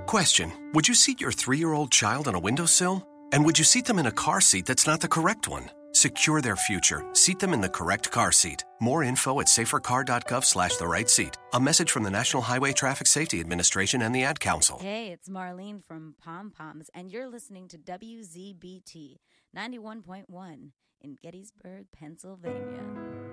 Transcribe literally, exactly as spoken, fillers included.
Question. Would you seat your three-year-old child on a windowsill? And would you seat them in a car seat that's not the correct one? Secure their future. Seat them in the correct car seat. More info at safercar.gov slash the right seat. A message from the National Highway Traffic Safety Administration and the Ad Council. Hey, it's Marlene from Pom Poms, and you're listening to W Z B T ninety-one point one in Gettysburg, Pennsylvania.